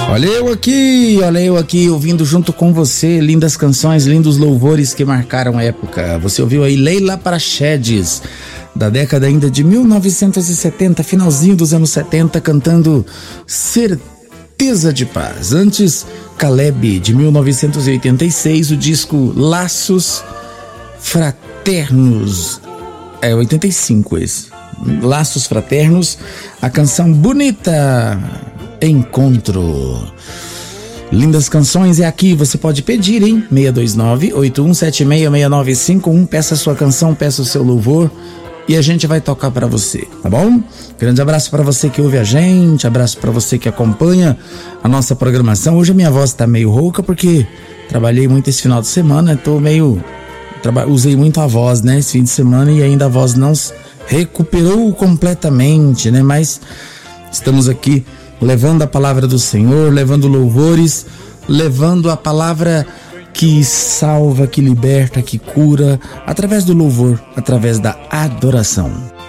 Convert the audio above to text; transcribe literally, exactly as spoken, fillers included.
Olha eu aqui, olha eu aqui, ouvindo junto com você lindas canções, lindos louvores que marcaram a época. Você ouviu aí Leila Praxedes, da década ainda de mil novecentos e setenta, finalzinho dos anos setenta, cantando Certeza de Paz. Antes, Caleb, de mil novecentos e oitenta e seis, o disco Laços Fraternos. É, oitenta e cinco esse. Laços Fraternos, a canção Bonita Encontro. Lindas canções é aqui, você pode pedir, hein? seis dois nove, oito um sete seis, seis nove cinco um. Peça a sua canção, peça o seu louvor e a gente vai tocar pra você, tá bom? Grande abraço pra você que ouve a gente, abraço pra você que acompanha a nossa programação. Hoje a minha voz tá meio rouca porque trabalhei muito esse final de semana, tô meio... Traba... usei muito a voz, né, esse fim de semana, e ainda a voz não recuperou completamente, né? Mas estamos aqui levando a palavra do Senhor, levando louvores, levando a palavra que salva, que liberta, que cura, através do louvor, através da adoração.